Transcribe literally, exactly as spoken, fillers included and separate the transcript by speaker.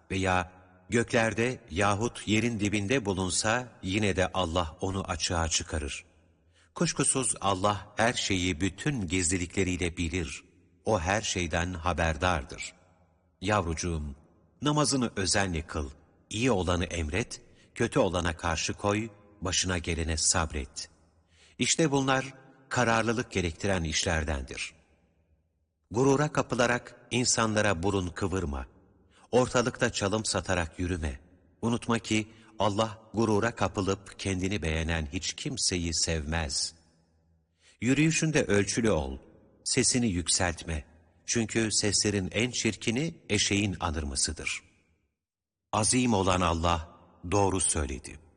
Speaker 1: veya göklerde yahut yerin dibinde bulunsa yine de Allah onu açığa çıkarır. Kuşkusuz Allah her şeyi bütün gizlilikleriyle bilir. O her şeyden haberdardır. Yavrucuğum, namazını özenle kıl, iyi olanı emret, kötü olana karşı koy, başına gelene sabret. İşte bunlar kararlılık gerektiren işlerdendir. Gurura kapılarak insanlara burun kıvırma. Ortalıkta çalım satarak yürüme. Unutma ki Allah gurura kapılıp kendini beğenen hiç kimseyi sevmez. Yürüyüşünde ölçülü ol, sesini yükseltme. Çünkü seslerin en çirkini eşeğin anırmasıdır. Azim olan Allah doğru söyledi.